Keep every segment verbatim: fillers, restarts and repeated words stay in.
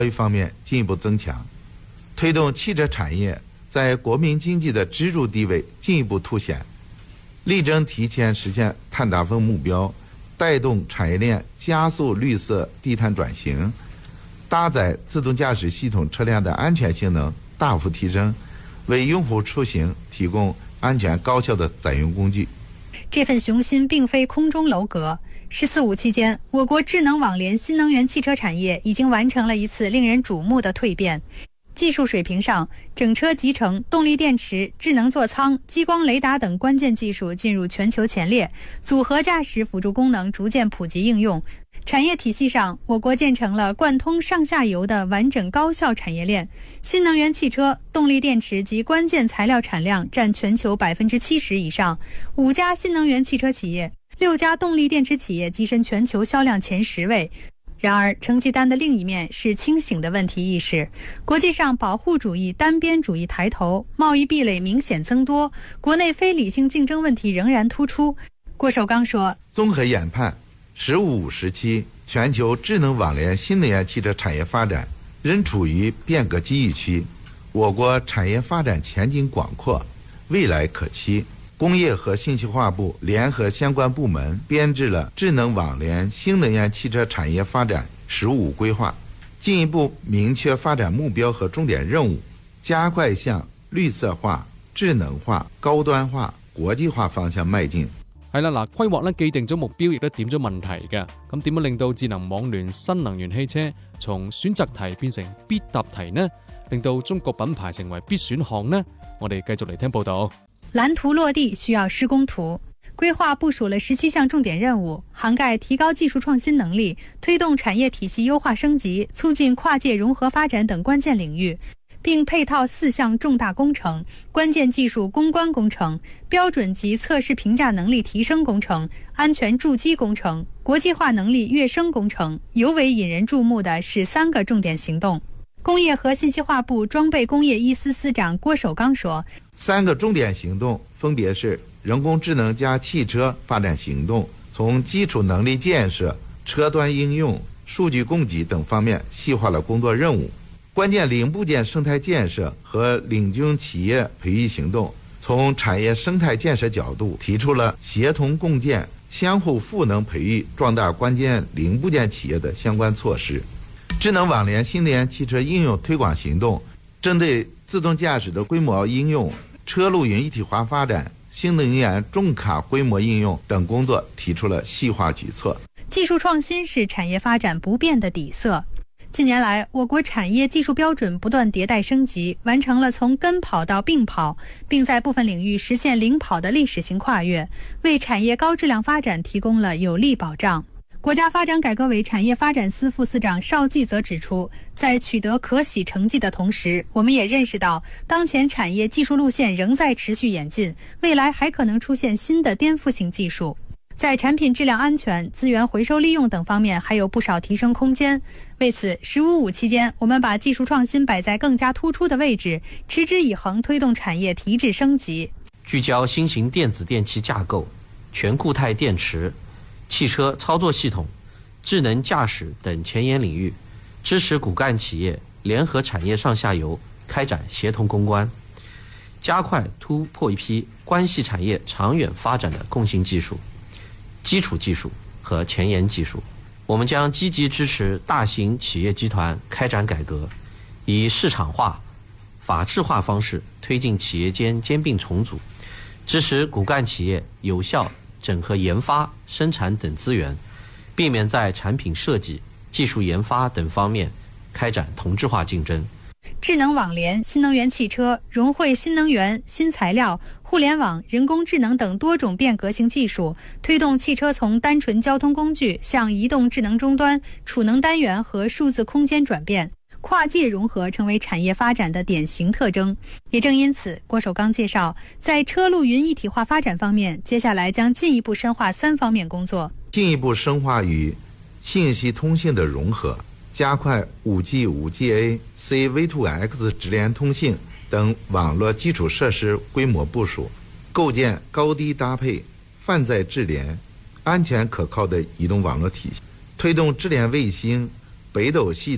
教育方面进一步增强，推动汽车产业在国民经济的支柱地位进一步凸显，力争提前实现碳达峰目标，带动产业链加速绿色低碳转型，搭载自动驾驶系统车辆的安全性能大幅提升，为用户出行提供安全高效的载用工具。 这份雄心并非空中楼阁。十四五期间，我国智能网联新能源汽车产业已经完成了一次令人瞩目的蜕变。技术水平上，整车集成、动力电池、智能座舱、激光雷达等关键技术进入全球前列，组合驾驶辅助功能逐渐普及应用。产业体系上，我国建成了贯通上下游的完整高效产业链。新能源汽车、动力电池及关键材料产量占全球百分之七十以上，五家新能源汽车企业、六家动力电池企业跻身全球销量前十位。然而，成绩单的另一面是清醒的问题意识。国际上保护主义、单边主义抬头，贸易壁垒明显增多，国内非理性竞争问题仍然突出。郭守刚说：“ 综合研判，十五时期全球智能网联新能源汽车产业发展仍处于变革机遇期，我国产业发展前景广阔，未来可期。”工业和信息化部联合相关部门编制了智能网联新能源汽车产业发展“十五”规划，进一步明确发展目標和重點任務，加快向綠色化、智能化、高端化、國際化方向邁進。 係啦，嗱，規劃咧既定咗目標，亦都點咗問題嘅。咁點樣令到智能網聯新能源汽車從選擇題變成必答題呢？令到中國品牌成為必選項呢？我哋繼續嚟聽報道。 藍圖落地需要施工圖，規劃部署了十七項重點任務，涵蓋提高技術創新能力、推動產業體系優化升級、促進跨界融合發展等關鍵領域，並配套四項重大工程：關鍵技術攻關工程、標準及測試評價能力提升工程、安全駐機工程、國際化能力躍升工程。尤為引人注目的是三個重點行動。工業和信息化部裝備工業一司司長郭守剛說： 三個重點行動分別是人工智能加汽車發展行動，從基礎能力建設、車端應用、數據供給等方面細化了工作任務；關鍵零部件生態建設和領軍企業培育行動，從產業生態建設角度提出了協同共建、相互賦能培育壯大關鍵零部件企業的相關措施。智能網聯新能源汽車應用推廣行動針對自動駕駛的規模應用、車路雲一體化發展、新能源重卡規模應用等工作提出了細化舉措。 技術創新是產業發展不變的底色。近年來，我國產業技術標準不斷迭代升級，完成了從跟跑到並跑，並在部分領域實現領跑的歷史性跨越，為產業高質量發展提供了有力保障。國家發展改革委產業發展司副司長邵季則指出，在取得可喜成績的同時，我們也認識到，當前產業技術路線仍在持續演進，未來還可能出現新的顛覆性技術。在產品質量安全、資源回收利用等方面還有不少提升空間。為此，十五五期間，我們把技術創新擺在更加突出的位置，持之以恆推動產業提質升級。 聚焦新型電子電器架構、全固態電池、汽車操作系統、智能駕駛等前沿領域，支持骨幹企業聯合產業上下游開展協同攻關，加快突破一批關係產業長遠發展的共性技術、基礎技術和前沿技術。我們將積極支持大型企業集團開展改革，以市場化、法治化方式推進企業間兼併重組，支持骨幹企業有效整合研發、生產等資源，避免在產品設計、技術研發等方面開展同質化競爭。 智能網聯新能源汽車融匯新能源、新材料、互聯網、人工智能等多種變革性技術，推動汽車從單純交通工具向移動智能終端、儲能單元和數字空間轉變。跨界融合成為產業發展的典型特徵。也正因此，郭守剛介紹，在車路雲一體化發展方面，接下來將進一步深化三方面工作， 進一步深化與信息通信的融合，加快 五 G、五 G A、C V 二 X 直聯通信等網絡基礎設施規模部署，構建高低搭配、泛在智聯、安全可靠的移動網絡體系，推動智聯衛星、北斗系統、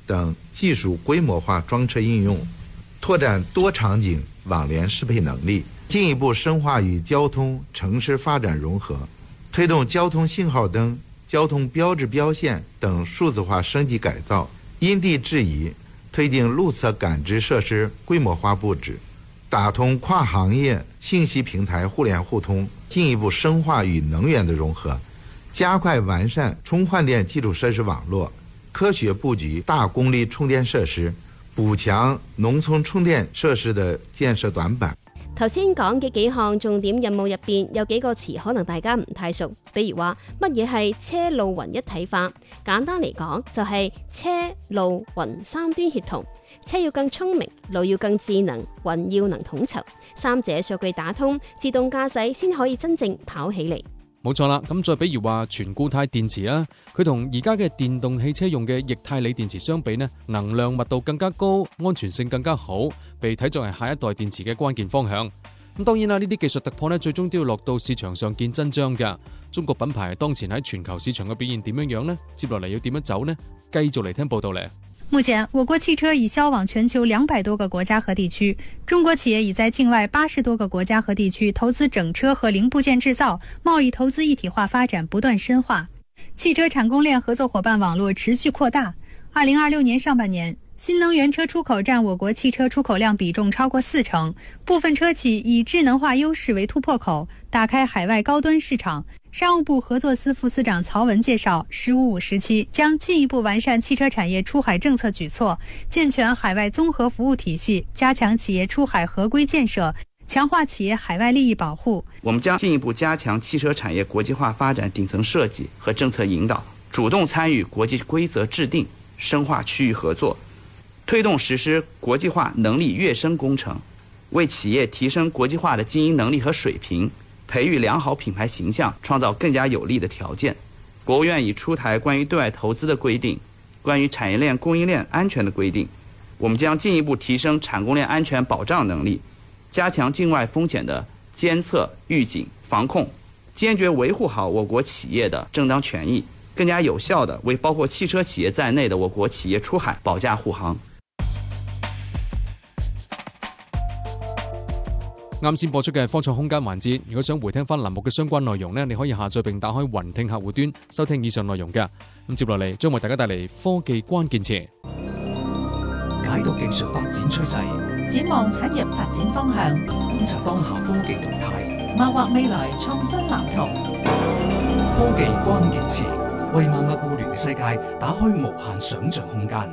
等技术规模化装车应用，拓展多场景网联适配能力，进一步深化与交通城市发展融合，推动交通信号灯、交通标志标线等数字化升级改造，因地制宜推进路侧感知设施规模化布置，打通跨行业信息平台互联互通，进一步深化与能源的融合，加快完善充换电基础设施网络，科学布局大功率充電設施，補強農村充電設施的建設短板。 頭先講嘅幾項重點任務入邊，有幾個詞可能大家唔太熟，比如話乜嘢係車路雲一體化？簡單嚟講，就係車路雲三端協同，車要更聰明，路要更智能，雲要能統籌，三者數據打通，自動駕駛先可以真正跑起嚟。 冇錯啦，咁再比如話全固態電池啊，佢同而家嘅電動汽車用嘅液態鋰電池相比呢，能量密度更加高，安全性更加好，被睇作係下一代電池嘅關鍵方向。咁當然啦，呢啲技術突破呢，最終都要落到市場上見真章㗎。中國品牌當前喺全球市場嘅表現點樣樣呢？接落嚟要點樣走呢？繼續嚟聽報道咧。 目前，我國汽車已銷往全球兩百多個國家和地區，中國企業已在境外八十多個國家和地區投資整車和零部件製造，貿易投資一體化發展不斷深化，汽車產供鏈合作夥伴網絡持續擴大。二零二六年上半年，新能源車出口佔我國汽車出口量比重超過四成，部分車企以智能化優勢為突破口，打開海外高端市場。商務部合作司副司長曹文介紹，十五五時期將進一步完善汽車產業出海政策舉措，健全海外綜合服務體系，加強企業出海合規建設，強化企業海外利益保護。 我們將進一步加強汽車產業國際化發展頂層設計和政策引導，主動參與國際規則制定，深化區域合作，推動實施國際化能力躍升工程，為企業提升國際化的經營能力和水平，培育良好品牌形象，創造更加有利的條件。國務院已出台關於對外投資的規定，關於產業鏈供應鏈安全的規定。我們將進一步提升產供鏈安全保障能力，加強境外風險的監測、預警、防控，堅決維護好我國企業的正當權益，更加有效地為包括汽車企業在內的我國企業出海保駕護航。 啱先播出嘅科創空間環節，如果想回聽翻欄目嘅相關內容呢，你可以下載並打開雲聽客戶端收聽以上內容嘅。咁接落嚟將為大家帶嚟科技關鍵詞， 解讀技術發展趨勢，展望產業發展方向，觀察當下科技動態，謀劃未來創新藍圖。科技關鍵詞為萬物互聯嘅世界打開無限想像空間。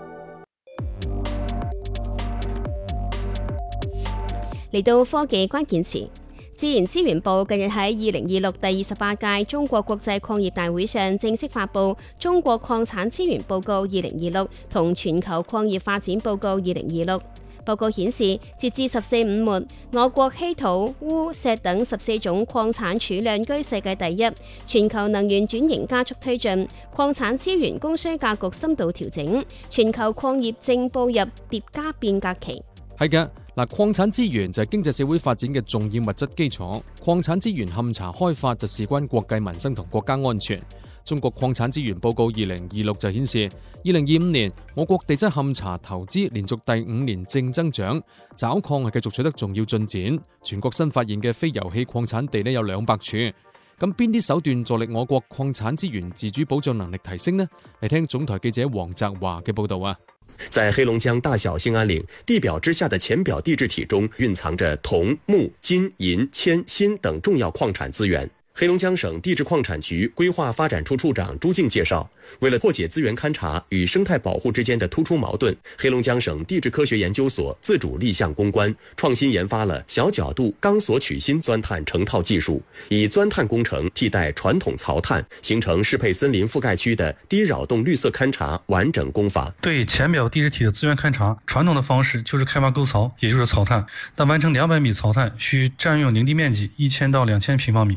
嚟到科技關鍵詞，自然資源部近日喺二零二六第二十八屆中國國際礦業大會上正式發布《中國礦產資源報告二零二六》同《全球礦業發展報告二零二六》。報告顯示，截至十四五末，我國稀土、鎢、錫等十四種礦產儲量居世界第一，全球能源轉型加速推進，礦產資源供需格局深度調整，全球礦業正步入疊加變革期。 係嘅。嗱，礦產資源就係經濟社會發展嘅重要物質基礎，礦產資源勘查開發就事關國計民生同國家安全。中國礦產資源報告二零二六就顯示，二零二五年我國地質勘查投資連續第五年正增長，找礦係繼續取得重要進展。全國新發現嘅非油氣礦產地呢有兩百處。咁邊啲手段助力我國礦產資源自主保障能力提升呢？嚟聽總台記者黃澤華嘅報導啊！ 在黑龍江大小興安嶺地表之下的淺表地質體中，蘊藏着銅、鉬、金、銀、鉛、鋅等重要礦產資源。黑龍江省地質礦產局規劃發展處處長朱靜介紹，為了破解資源勘查與生態保護之間的突出矛盾，黑龍江省地質科學研究所自主立項攻關，創新研發了小角度鋼索取芯鑽探成套技術，以鑽探工程替代傳統槽探，形成適配森林覆蓋區的低擾動綠色勘查完整工法。 對淺表地質體的資源勘查，傳統的方式就是開挖溝槽，也就是槽探，但完成兩百米槽探需佔用林地面積一千到兩千平方米，極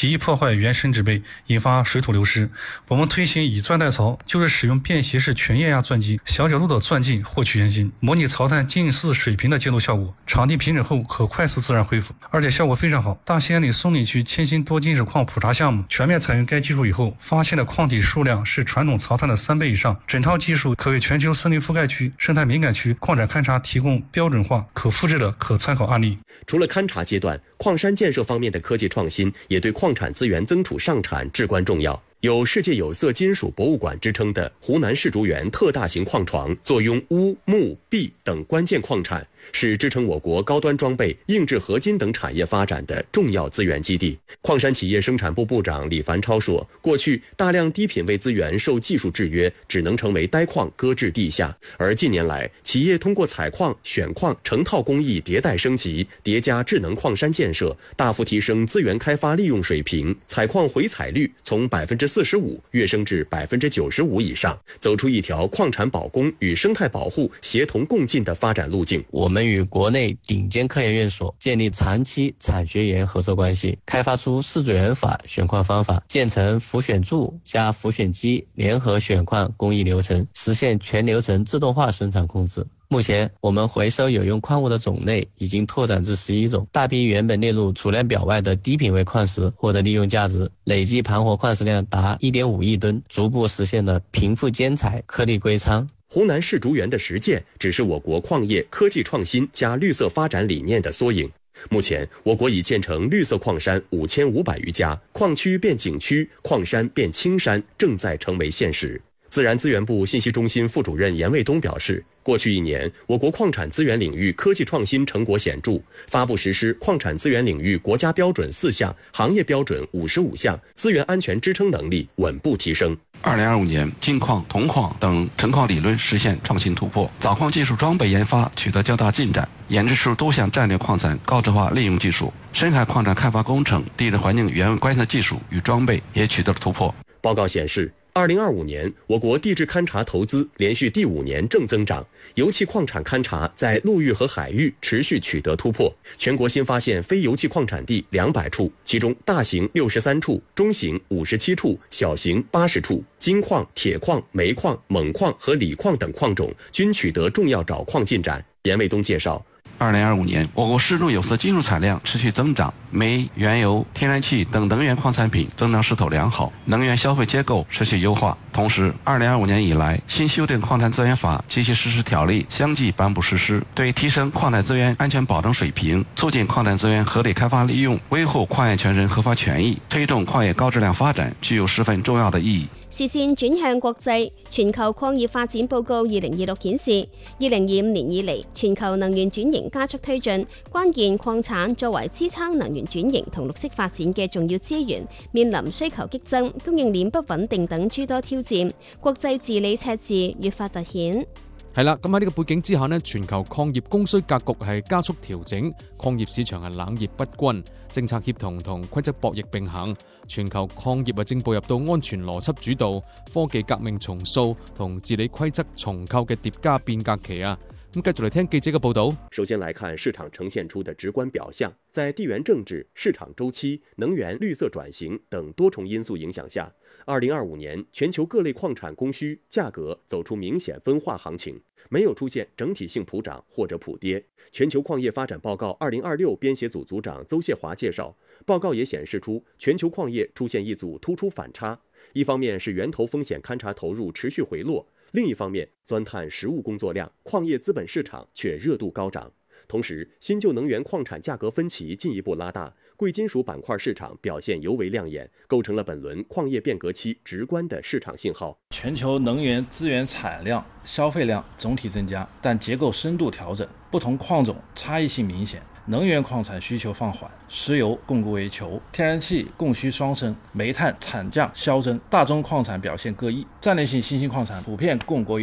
极易破坏原生植被，引发水土流失。我们推行以钻代槽，就是使用便携式全液压钻机小角度的钻进获取原芯，模拟槽滩近似水平的建筑效果，场地平整后可快速自然恢复，而且效果非常好。大兴安岭松里区铅锌多晶石矿普查项目全面采用该技术以后，发现的矿体数量是传统槽滩的三倍以上，整套技术可为全球森林覆盖区、生态敏感区矿产勘察提供标准化、可复制的可参考案例。 除了勘察阶段，矿山建设方面的科技创新也对矿产资源增储上产至关重要。有世界有色金属博物馆之称的湖南世竹园特大型矿床，坐拥钨、钼、铋等关键矿产，是支撑我国高端装备、硬质合金等产业发展的重要资源基地。矿山企业生产部部长李凡超说，过去大量低品位资源受技术制约，只能成为呆矿搁置地下，而近年来企业通过采矿、选矿、成套工艺迭代升级，叠加智能矿山建设，大幅提升资源开发利用水平，采矿回采率从百分之四十五跃升至百分之九十五以上，走出一条矿产保供与生态保护协同共进的发展路径。 我们与国内顶尖科研院所建立长期产学研合作关系，开发出世竹园法选矿方法，建成浮选柱加浮选机联合选矿工艺流程，实现全流程自动化生产控制。目前，我们回收有用矿物的种类已经拓展至十一种，大批原本列入储量表外的低品位矿石获得利用价值，累计盘活矿石量达 一点五亿吨，逐步实现了贫富兼采、颗粒归仓。 湖南世竹园的实践只是我国矿业科技创新加绿色发展理念的缩影。目前，我国已建成绿色矿山五千五百余家，矿区变景区，矿山变青山，正在成为现实。自然资源部信息中心副主任严卫东表示，过去一年，我国矿产资源领域科技创新成果显著，发布实施矿产资源领域国家标准四项，行业标准五十五项，资源安全支撑能力稳步提升。 二零二五年，金矿、铜矿等成矿理论实现创新突破，早矿技术装备研发取得较大进展，研制出多项战略矿产高质化利用技术，深海矿产开发工程、地质环境原观测技术与装备也取得了突破。 报告显示，二零二五年，我国地质勘察投资连续第五年正增长，油气矿产勘察在陆域和海域持续取得突破，全国新发现非油气矿产地两百处，其中大型六十三处，中型五十七处，小型八十处。金矿、铁矿、煤矿、锰矿和锂矿等矿种均取得重要找矿进展。严卫东介绍， 二零二五年，我国适度有色金属产量持续增长，煤、原油、天然气等能源矿产品增长势头良好，能源消费结构持续优化。同时，二零二五年以来，新修订矿产资源法及其实施条例相继颁布实施，对提升矿产资源安全保障水平、促进矿产资源合理开发利用、维护矿业权人合法权益、推动矿业高质量發展具有十分重要的意義。 視線轉向國際，全球礦業發展報告二零二六顯示，二零二五年以嚟，全球能源轉型加速推進，關鍵礦產作為支撐能源轉型同綠色發展嘅重要資源，面臨需求激增、供應鏈不穩定等諸多挑戰，國際治理赤字越發突顯。 係啦，咁喺呢個背景之下呢，全球礦業供需格局係加速調整，礦業市場係冷熱不均，政策協同同規則博弈並行，全球礦業啊正步入到安全邏輯主導、科技革命重塑同治理規則重構嘅疊加變革期啊！咁繼續嚟聽記者嘅報導。 首先來看市場呈現出的直觀表象，在地緣政治、市場週期、能源綠色轉型等多重因素影響下，二零二五年全球各類礦產供需價格走出明顯分化行情，沒有出現整體性普漲或者普跌。全球礦業發展報告二零二六編寫組組長鄒謝華介紹，報告也顯示出全球礦業出現一組突出反差，一方面是源頭風險勘察投入持續回落，另一方面，鑽探實務工作量、礦業資本市場卻熱度高漲。同時，新舊能源礦產價格分歧進一步拉大，貴金屬板塊市場表現尤為亮眼，構成了本輪礦業變革期直觀的市場信號。 全球能源資源產量、消費量總體增加，但結構深度調整，不同礦種差異性明顯。能源礦產需求放緩，石油供過於求，天然氣供需雙升，煤炭產價飆增，大宗礦產表現各異，戰略性新興礦產普遍供過於求，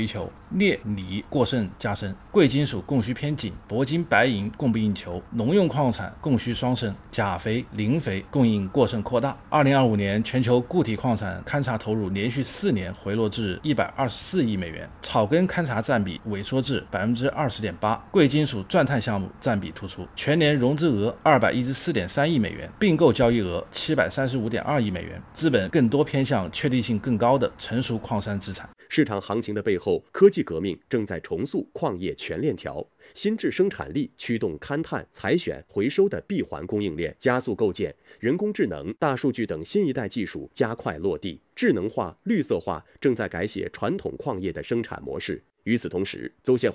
镍、锂过剩加深，贵金属供需偏紧，铂金、白银供不应求，农用矿产供需双升，钾肥、磷肥供应过剩扩大。二零二五年全球固体矿产勘查投入连续四年回落至一百二十四亿美元，草根勘查占比萎缩至百分之二十点八，贵金属钻探项目占比突出，全年融资额二百一十四点三亿美元，并购交易额七百三十五点二亿美元，资本更多偏向确定性更高的成熟矿山资产。 市场行情的背后，科技革命正在重塑矿业全链条，新质生产力驱动勘探、采选、回收的闭环供应链加速构建，人工智能、大数据等新一代技术加快落地，智能化、绿色化正在改写传统矿业的生产模式。与此同时，邹宪华